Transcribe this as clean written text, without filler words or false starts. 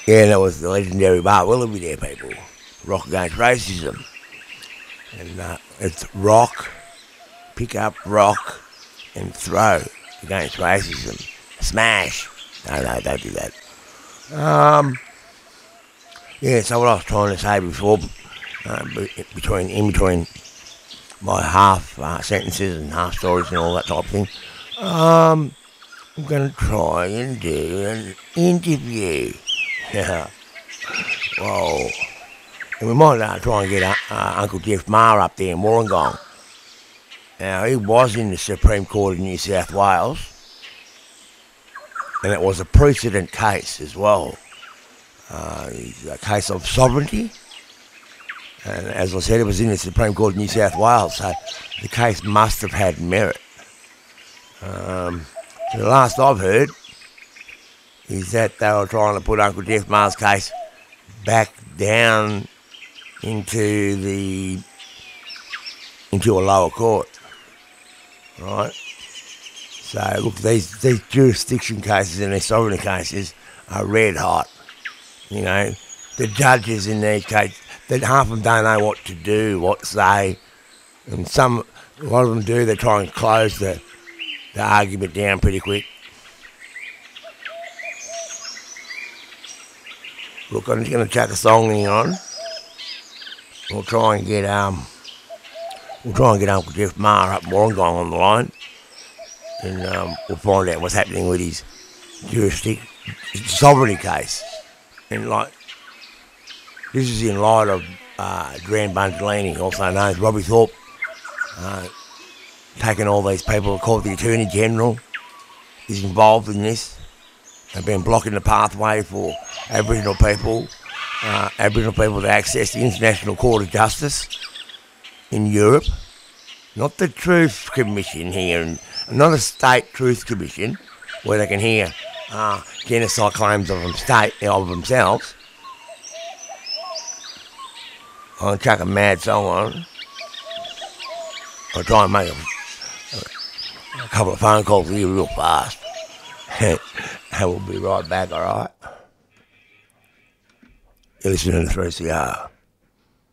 Yeah, that was the legendary Bart Willoughby there, people. Rock Against Racism. And it's rock, pick up, rock, and throw against racism. Smash. No, don't do that. Yeah, so what I was trying to say before, in between my half sentences and half stories and all that type of thing, I'm going to try and do an interview. Yeah. Whoa. And we might try and get Uncle Jeff Maher up there in Wollongong. Now, he was in the Supreme Court of New South Wales, and it was a precedent case as well. A case of sovereignty, and as I said, it was in the Supreme Court of New South Wales, so the case must have had merit. The last I've heard is that they were trying to put Uncle Jeff Maher's case back down into a lower court, right? So look, these jurisdiction cases and these sovereignty cases are red hot. You know, the judges in these cases, half of them don't know what to do, what to say, and a lot of them do. They try and close the argument down pretty quick. Look, I'm just going to chuck a song in on. We'll try and get Uncle Jeff Maher up Wollongong on the line, and we'll find out what's happening with his sovereignty case. And this is in light of Duran Bungelini, also known as Robbie Thorpe, taking all these people to court. The Attorney General is involved in this. They've been blocking the pathway for Aboriginal people to access the International Court of Justice in Europe. Not the Truth Commission here, and not a state truth commission where they can hear genocide claims of themselves. I'll chuck a mad song on. I'll try and make a couple of phone calls here real fast. And we'll be right back, alright? You're listening to 3CR.